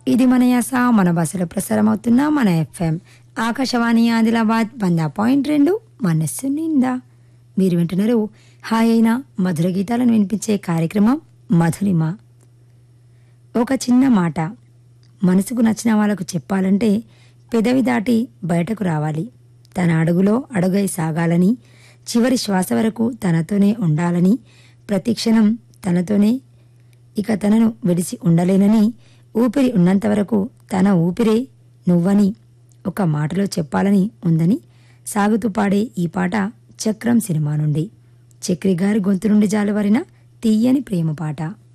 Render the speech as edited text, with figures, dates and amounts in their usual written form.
ఇది మన యాస మన భాషలో ప్రసారం అవుతున్న మన ఎఫ్ఎం ఆకాశవాణి ఆదిలాబాద్ 100.2 మనస్సు నిండా. మీరు వింటున్నారు హాయ్ అయిన మధుర గీతాలను వినిపించే కార్యక్రమం మధురిమ. ఒక చిన్న మాట మనసుకు నచ్చిన వాళ్ళకు చెప్పాలంటే పెదవి దాటి బయటకు రావాలి. తన అడుగులో అడుగై సాగాలని, చివరి శ్వాస వరకు తనతోనే ఉండాలని, ప్రతి క్షణం తనతోనే, ఇక తనను విడిచి ఉండలేనని, ఊపిరి ఉన్నంత వరకు తన ఊపిరే నువ్వని ఒక మాటలో చెప్పాలని ఉందని సాగుతూ పాడే ఈ పాట చక్రం సినిమా నుండి చక్రి గారి గొంతు నుండి జాలువారిన తీయని ప్రేమ పాట.